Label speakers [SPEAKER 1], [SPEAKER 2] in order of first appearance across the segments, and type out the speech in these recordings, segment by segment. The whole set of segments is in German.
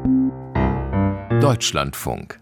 [SPEAKER 1] Deutschlandfunk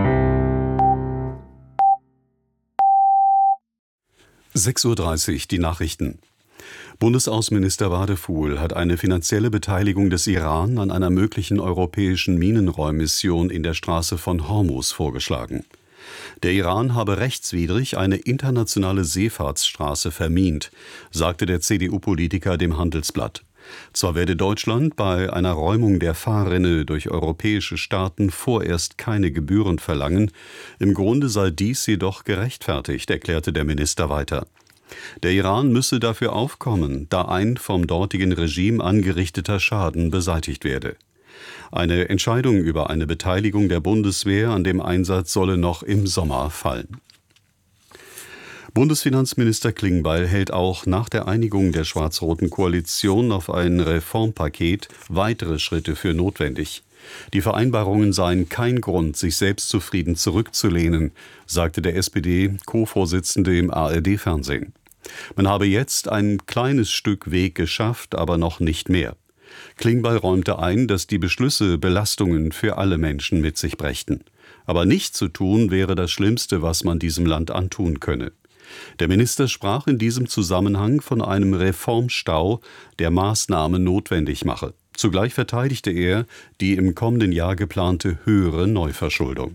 [SPEAKER 2] 6:30 Uhr, die Nachrichten. Bundesaußenminister Wadefuhl hat eine finanzielle Beteiligung des Iran an einer möglichen europäischen Minenräummission in der Straße von Hormuz vorgeschlagen. Der Iran habe rechtswidrig eine internationale Seefahrtsstraße vermint, sagte der CDU-Politiker dem Handelsblatt. Zwar werde Deutschland bei einer Räumung der Fahrrinne durch europäische Staaten vorerst keine Gebühren verlangen, im Grunde sei dies jedoch gerechtfertigt, erklärte der Minister weiter. Der Iran müsse dafür aufkommen, da ein vom dortigen Regime angerichteter Schaden beseitigt werde. Eine Entscheidung über eine Beteiligung der Bundeswehr an dem Einsatz solle noch im Sommer fallen. Bundesfinanzminister Klingbeil hält auch nach der Einigung der schwarz-roten Koalition auf ein Reformpaket weitere Schritte für notwendig. Die Vereinbarungen seien kein Grund, sich selbstzufrieden zurückzulehnen, sagte der SPD-Co-Vorsitzende im ARD-Fernsehen. Man habe jetzt ein kleines Stück Weg geschafft, aber noch nicht mehr. Klingbeil räumte ein, dass die Beschlüsse Belastungen für alle Menschen mit sich brächten. Aber nicht zu tun wäre das Schlimmste, was man diesem Land antun könne. Der Minister sprach in diesem Zusammenhang von einem Reformstau, der Maßnahmen notwendig mache. Zugleich verteidigte er die im kommenden Jahr geplante höhere Neuverschuldung.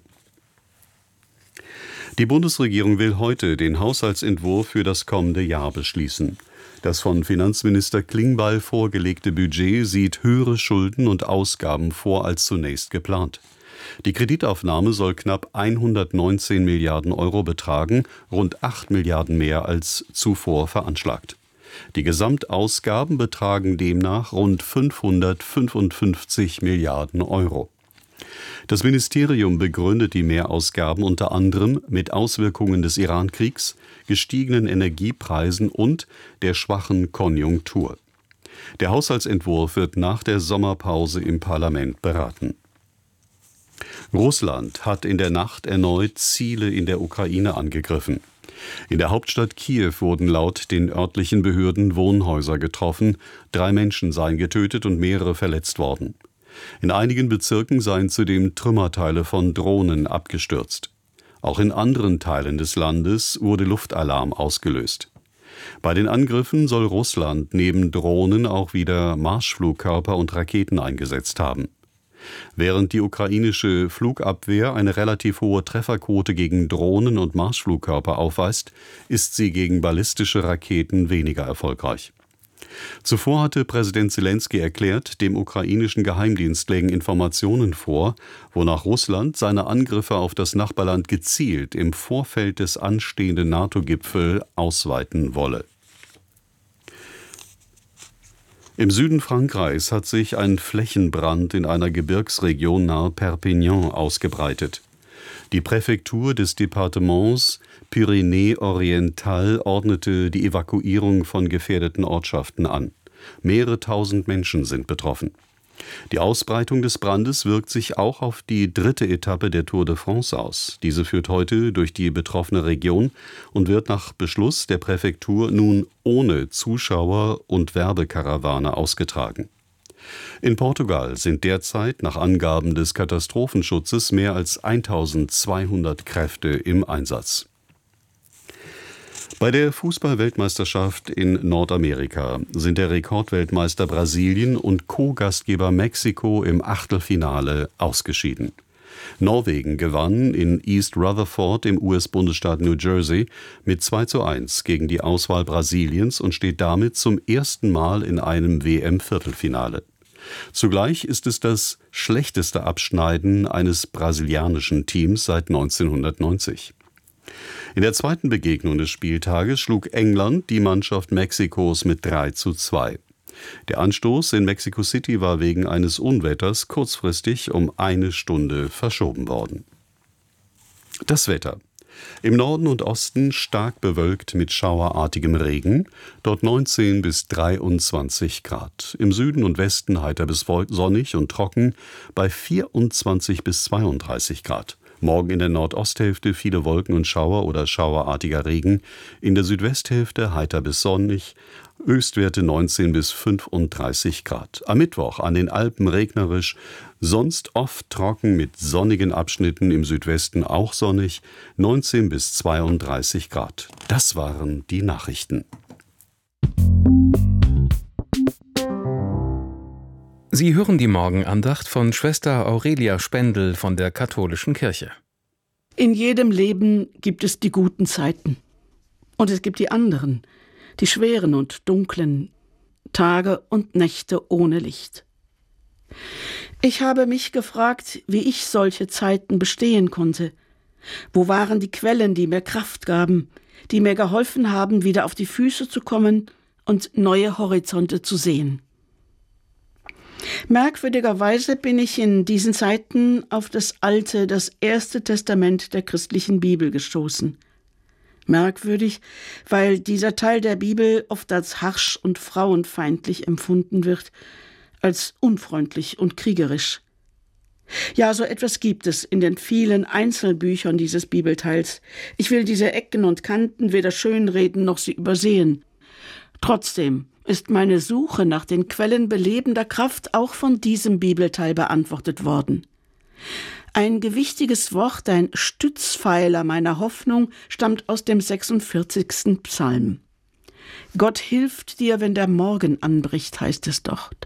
[SPEAKER 2] Die Bundesregierung will heute den Haushaltsentwurf für das kommende Jahr beschließen. Das von Finanzminister Klingbeil vorgelegte Budget sieht höhere Schulden und Ausgaben vor als zunächst geplant. Die Kreditaufnahme soll knapp 119 Milliarden Euro betragen, rund 8 Milliarden mehr als zuvor veranschlagt. Die Gesamtausgaben betragen demnach rund 555 Milliarden Euro. Das Ministerium begründet die Mehrausgaben unter anderem mit Auswirkungen des Iran-Kriegs, gestiegenen Energiepreisen und der schwachen Konjunktur. Der Haushaltsentwurf wird nach der Sommerpause im Parlament beraten. Russland hat in der Nacht erneut Ziele in der Ukraine angegriffen. In der Hauptstadt Kiew wurden laut den örtlichen Behörden Wohnhäuser getroffen, 3 Menschen seien getötet und mehrere verletzt worden. In einigen Bezirken seien zudem Trümmerteile von Drohnen abgestürzt. Auch in anderen Teilen des Landes wurde Luftalarm ausgelöst. Bei den Angriffen soll Russland neben Drohnen auch wieder Marschflugkörper und Raketen eingesetzt haben. Während die ukrainische Flugabwehr eine relativ hohe Trefferquote gegen Drohnen und Marschflugkörper aufweist, ist sie gegen ballistische Raketen weniger erfolgreich. Zuvor hatte Präsident Selenskyj erklärt, dem ukrainischen Geheimdienst lägen Informationen vor, wonach Russland seine Angriffe auf das Nachbarland gezielt im Vorfeld des anstehenden NATO-Gipfels ausweiten wolle. Im Süden Frankreichs hat sich ein Flächenbrand in einer Gebirgsregion nahe Perpignan ausgebreitet. Die Präfektur des Departements Pyrénées-Oriental ordnete die Evakuierung von gefährdeten Ortschaften an. Mehrere tausend Menschen sind betroffen. Die Ausbreitung des Brandes wirkt sich auch auf die 3. Etappe der Tour de France aus. Diese führt heute durch die betroffene Region und wird nach Beschluss der Präfektur nun ohne Zuschauer und Werbekarawane ausgetragen. In Portugal sind derzeit nach Angaben des Katastrophenschutzes mehr als 1200 Kräfte im Einsatz. Bei der Fußball-Weltmeisterschaft in Nordamerika sind der Rekordweltmeister Brasilien und Co-Gastgeber Mexiko im Achtelfinale ausgeschieden. Norwegen gewann in East Rutherford im US-Bundesstaat New Jersey mit 2:1 gegen die Auswahl Brasiliens und steht damit zum ersten Mal in einem WM-Viertelfinale. Zugleich ist es das schlechteste Abschneiden eines brasilianischen Teams seit 1990. In der zweiten Begegnung des Spieltages schlug England die Mannschaft Mexikos mit 3:2. Der Anstoß in Mexico City war wegen eines Unwetters kurzfristig um 1 Stunde verschoben worden. Das Wetter. Im Norden und Osten stark bewölkt mit schauerartigem Regen, dort 19 bis 23 Grad. Im Süden und Westen heiter bis sonnig und trocken bei 24 bis 32 Grad. Morgen in der Nordosthälfte viele Wolken und Schauer oder schauerartiger Regen. In der Südwesthälfte heiter bis sonnig, Höchstwerte 19 bis 35 Grad. Am Mittwoch an den Alpen regnerisch, sonst oft trocken mit sonnigen Abschnitten, im Südwesten auch sonnig, 19 bis 32 Grad. Das waren die Nachrichten.
[SPEAKER 1] Sie hören die Morgenandacht von Schwester Aurelia Spendel von der Katholischen Kirche.
[SPEAKER 3] In jedem Leben gibt es die guten Zeiten. Und es gibt die anderen, die schweren und dunklen Tage und Nächte ohne Licht. Ich habe mich gefragt, wie ich solche Zeiten bestehen konnte. Wo waren die Quellen, die mir Kraft gaben, die mir geholfen haben, wieder auf die Füße zu kommen und neue Horizonte zu sehen? Merkwürdigerweise bin ich in diesen Zeiten auf das erste Testament der christlichen Bibel gestoßen. Merkwürdig, weil dieser Teil der Bibel oft als harsch und frauenfeindlich empfunden wird, als unfreundlich und kriegerisch. Ja, so etwas gibt es in den vielen Einzelbüchern dieses Bibelteils. Ich will diese Ecken und Kanten weder schönreden noch sie übersehen. Trotzdem ist meine Suche nach den Quellen belebender Kraft auch von diesem Bibelteil beantwortet worden. Ein gewichtiges Wort, ein Stützpfeiler meiner Hoffnung, stammt aus dem 46. Psalm. Gott hilft dir, wenn der Morgen anbricht, heißt es dort.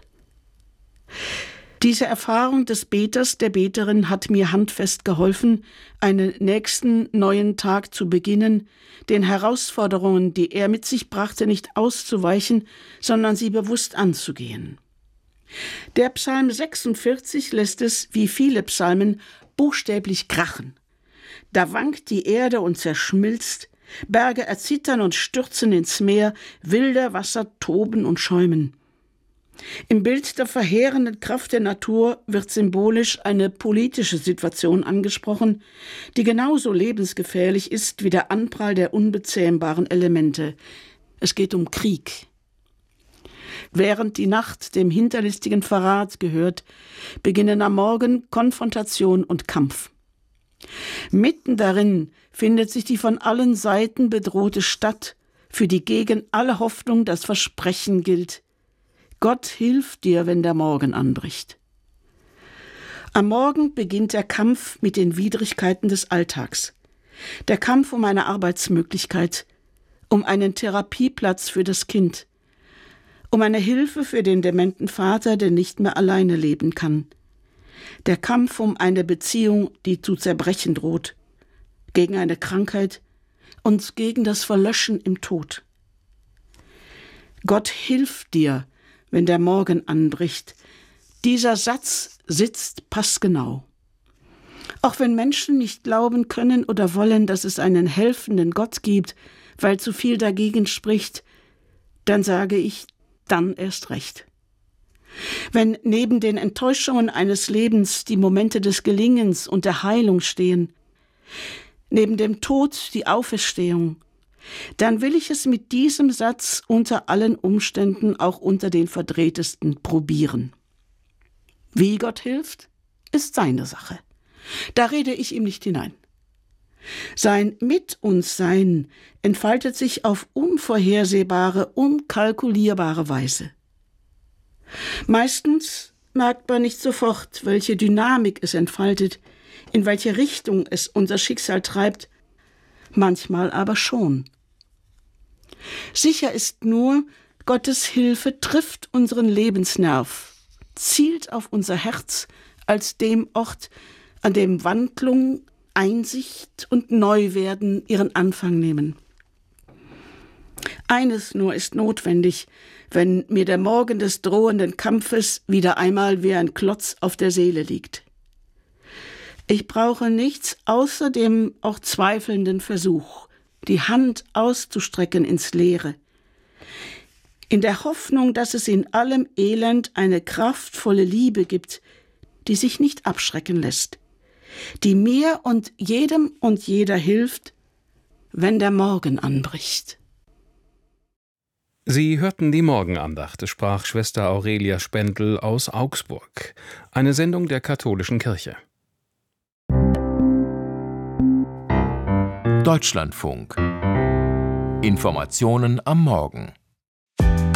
[SPEAKER 3] Diese Erfahrung des Beters, der Beterin, hat mir handfest geholfen, einen nächsten neuen Tag zu beginnen, den Herausforderungen, die er mit sich brachte, nicht auszuweichen, sondern sie bewusst anzugehen. Der Psalm 46 lässt es, wie viele Psalmen, buchstäblich krachen. Da wankt die Erde und zerschmilzt, Berge erzittern und stürzen ins Meer, wilde Wasser toben und schäumen. Im Bild der verheerenden Kraft der Natur wird symbolisch eine politische Situation angesprochen, die genauso lebensgefährlich ist wie der Anprall der unbezähmbaren Elemente. Es geht um Krieg. Während die Nacht dem hinterlistigen Verrat gehört, beginnen am Morgen Konfrontation und Kampf. Mitten darin findet sich die von allen Seiten bedrohte Stadt, für die gegen alle Hoffnung das Versprechen gilt: Gott hilft dir, wenn der Morgen anbricht. Am Morgen beginnt der Kampf mit den Widrigkeiten des Alltags. Der Kampf um eine Arbeitsmöglichkeit, um einen Therapieplatz für das Kind, um eine Hilfe für den dementen Vater, der nicht mehr alleine leben kann. Der Kampf um eine Beziehung, die zu zerbrechen droht, gegen eine Krankheit und gegen das Verlöschen im Tod. Gott hilft dir, wenn der Morgen anbricht. Dieser Satz sitzt passgenau. Auch wenn Menschen nicht glauben können oder wollen, dass es einen helfenden Gott gibt, weil zu viel dagegen spricht, dann sage ich, dann erst recht. Wenn neben den Enttäuschungen eines Lebens die Momente des Gelingens und der Heilung stehen, neben dem Tod die Auferstehung, dann will ich es mit diesem Satz unter allen Umständen, auch unter den verdrehtesten, probieren. Wie Gott hilft, ist seine Sache. Da rede ich ihm nicht hinein. Sein Mit uns Sein entfaltet sich auf unvorhersehbare, unkalkulierbare Weise. Meistens merkt man nicht sofort, welche Dynamik es entfaltet, in welche Richtung es unser Schicksal treibt, manchmal aber schon. Sicher ist nur, Gottes Hilfe trifft unseren Lebensnerv, zielt auf unser Herz als dem Ort, an dem Wandlung, Einsicht und Neuwerden ihren Anfang nehmen. Eines nur ist notwendig, wenn mir der Morgen des drohenden Kampfes wieder einmal wie ein Klotz auf der Seele liegt. Ich brauche nichts außer dem auch zweifelnden Versuch, die Hand auszustrecken ins Leere, in der Hoffnung, dass es in allem Elend eine kraftvolle Liebe gibt, die sich nicht abschrecken lässt, die mir und jedem und jeder hilft, wenn der Morgen anbricht.
[SPEAKER 1] Sie hörten die Morgenandacht, sprach Schwester Aurelia Spendel aus Augsburg, eine Sendung der Katholischen Kirche.
[SPEAKER 4] Deutschlandfunk. Informationen am Morgen.